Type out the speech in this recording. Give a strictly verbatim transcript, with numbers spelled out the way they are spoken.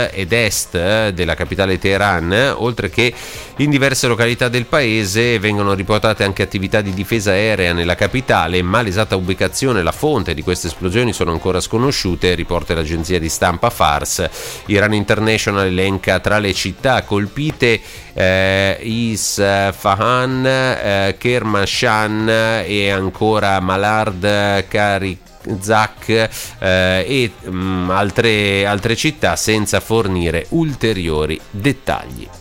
ed est della capitale Teheran, oltre che in diverse località del paese. Vengono riportate anche attività di difesa aerea nella capitale, ma l'esatta ubicazione e la fonte di queste esplosioni sono ancora sconosciute, riporta l'agenzia di stampa Fars. Iran International elenca tra le città colpite eh, Isfahan, eh, Kermanshah e ancora Malard Karik Zak eh, e mh, altre, altre città, senza fornire ulteriori dettagli.